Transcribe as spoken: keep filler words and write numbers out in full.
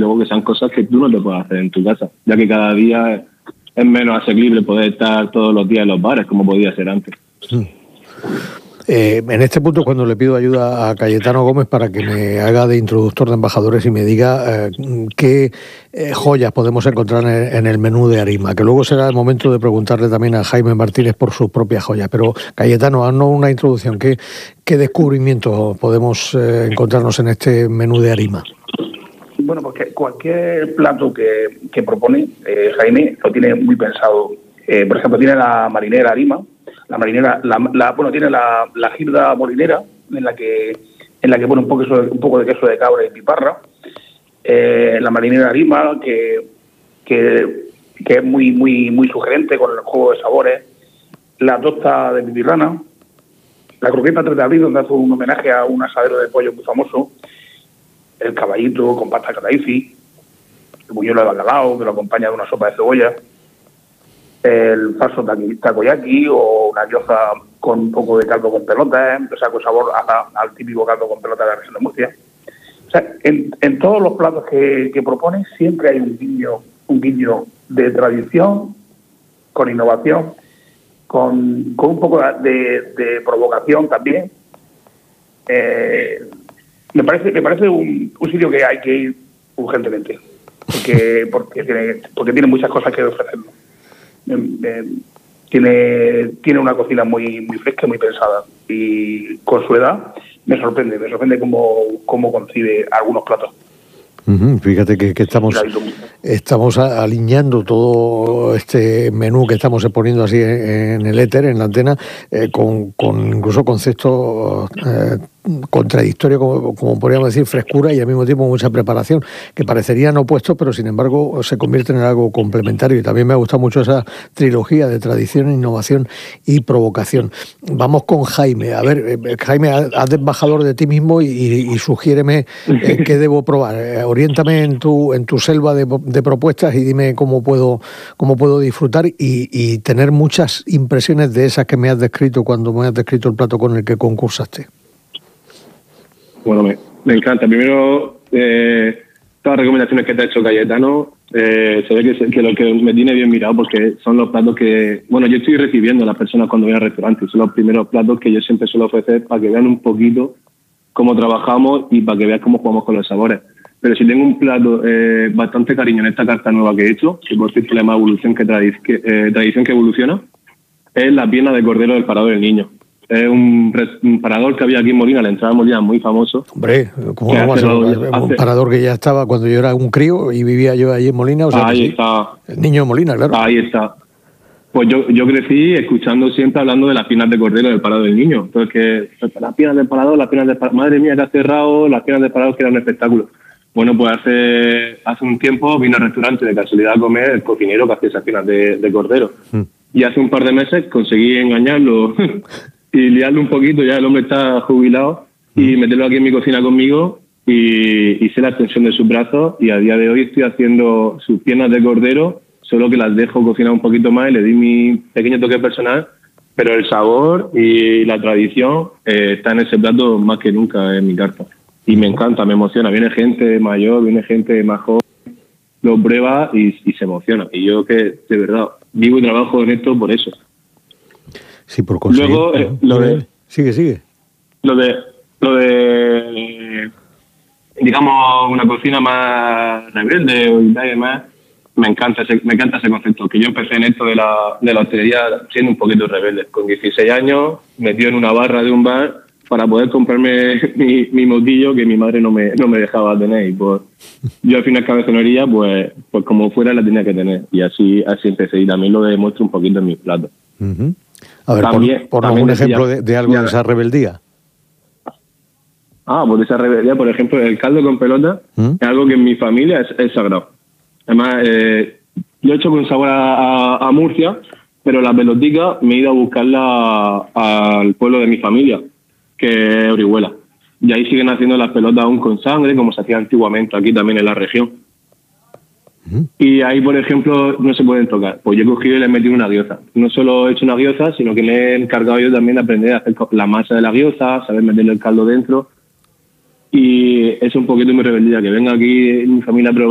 luego que sean cosas que tú no te puedes hacer en tu casa, ya que cada día es menos asequible poder estar todos los días en los bares como podía ser antes. Sí. Eh, en este punto, cuando le pido ayuda a Cayetano Gómez para que me haga de introductor de embajadores y me diga eh, qué eh, joyas podemos encontrar en, en el menú de Arima, que luego será el momento de preguntarle también a Jaime Martínez por sus propias joyas. Pero Cayetano, haznos una introducción. ¿Qué, qué descubrimientos podemos eh, encontrarnos en este menú de Arima? Bueno, porque cualquier plato que, que propone eh, Jaime lo tiene muy pensado. Eh, por ejemplo, tiene la marinera Arima. La marinera, la, la, bueno, tiene la, la gilda molinera, en la que en la que pone un poco, un poco de queso de cabra y piparra. Eh, la marinera Arima, que, que, que es muy muy muy sugerente con el juego de sabores. La tosta de pipirrana. La croqueta tres de abril, donde hace un homenaje a un asadero de pollo muy famoso. El caballito con pasta cataifi. El buñuelo de bacalao, que lo acompaña de una sopa de cebolla. El falso takoyaki o una gyoza con un poco de caldo con pelotas, ¿eh? O sea, con sabor a, al típico caldo con pelotas de la región de Murcia. O sea, en, en todos los platos que, que propone siempre hay un guiño, un guiño de tradición, con innovación, con, con un poco de, de provocación también. Eh, me parece, me parece un, un sitio que hay que ir urgentemente, porque, porque, tiene, porque tiene muchas cosas que ofrecernos. Eh, eh, tiene tiene una cocina muy muy fresca, muy pensada, y con su edad me sorprende, me sorprende cómo, cómo concibe algunos platos. Uh-huh. Fíjate que, que estamos estamos alineando todo este menú que estamos exponiendo así en, en el éter, en la antena, eh, con, con incluso conceptos eh, contradictorios, como, como podríamos decir, frescura y al mismo tiempo mucha preparación, que parecerían opuestos, pero sin embargo se convierten en algo complementario. Y también me ha gustado mucho esa trilogía de tradición, innovación y provocación. Vamos con Jaime. A ver, eh, Jaime, haz de embajador de ti mismo y, y, y sugiéreme eh, qué debo probar. Eh, oriéntame en tu en tu selva de, de propuestas y dime cómo puedo cómo puedo disfrutar y, y tener muchas impresiones de esas que me has descrito cuando me has descrito el plato con el que concursaste. Bueno, me, me encanta. Primero, eh, todas las recomendaciones que te ha hecho Cayetano, eh, se ve que, que lo que me tiene bien mirado, porque son los platos que, bueno, yo estoy recibiendo a las personas cuando voy al restaurante, son los primeros platos que yo siempre suelo ofrecer para que vean un poquito cómo trabajamos y para que vean cómo jugamos con los sabores. Pero si tengo un plato eh, bastante cariño en esta carta nueva que he hecho, que por cierto le llama evolución que, tradic que eh, tradición que evoluciona, es la pierna de cordero del Parador del Niño. Es un, un parador que había aquí en Molina, la entrada de Molina, muy famoso. Hombre, ¿cómo no vas a un hace... parador que ya estaba cuando yo era un crío y vivía yo allí en Molina? O sea, ahí sí. está. El niño de Molina, claro. Ahí está. Pues yo, yo crecí escuchando siempre hablando de las piernas de cordero del Parador del Niño. Entonces, que las piernas del Parador, las piernas del Parador, madre mía, que ha cerrado, las piernas del Parador, que era un espectáculo. Bueno, pues hace hace un tiempo vino al restaurante de casualidad a comer el cocinero que hacía esas piernas de, de cordero. Mm. Y hace un par de meses conseguí engañarlo y liarlo un poquito, ya el hombre está jubilado, y meterlo aquí en mi cocina conmigo, y hice la extensión de sus brazos, y a día de hoy estoy haciendo sus piernas de cordero, solo que las dejo cocinar un poquito más y le di mi pequeño toque personal, pero el sabor y la tradición eh, está en ese plato más que nunca en mi carta. Y me encanta, me emociona. Viene gente mayor, viene gente más joven, lo prueba y, y se emociona. Y yo que, de verdad, vivo y trabajo en esto por eso. Sí, por conseguir. Luego, eh, lo de... Sigue, sigue. Lo de... Lo de... digamos, una cocina más rebelde y demás, me encanta ese, me encanta ese concepto. Que yo empecé en esto de la, de la hostelería siendo un poquito rebelde. Con dieciséis años, metido en una barra de un bar para poder comprarme mi, mi motillo que mi madre no me, no me dejaba tener. Y pues yo al final cabezonería, pues, pues como fuera la tenía que tener. Y así, así empecé. Y también lo demuestro un poquito en mis platos. Uh-huh. A ver, también, por, por también algún decía, ejemplo de, de algo ya, de esa rebeldía. Ah, pues de esa rebeldía, por ejemplo, el caldo con pelota, ¿Mm? Es algo que en mi familia es, es sagrado. Además, eh, yo he hecho con sabor a, a, a Murcia, pero la pelotica me he ido a buscarla al pueblo de mi familia, que es Orihuela. Y ahí siguen haciendo las pelotas aún con sangre, como se hacía antiguamente aquí también en la región. Uh-huh. Y ahí, por ejemplo, no se pueden tocar. Pues yo he cogido y le he metido una gyoza. No solo he hecho una gyoza, sino que me he encargado yo también de aprender a hacer la masa de la gyoza, saber meterle el caldo dentro. Y es un poquito mi rebeldía, que venga aquí mi familia a probar